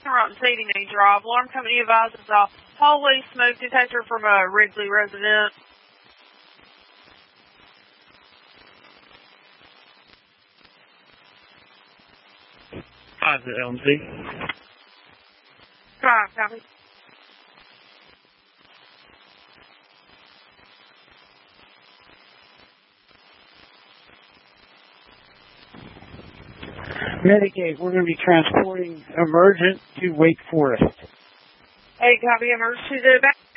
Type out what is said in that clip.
Rotten CD Drive. Alarm company advises a hallway smoke detector from a Wrigley resident. Hi, the LMC. Copy. Medicaid, we're going to be transporting Emergent to Wake Forest. Hey, copy. Emergency to the back.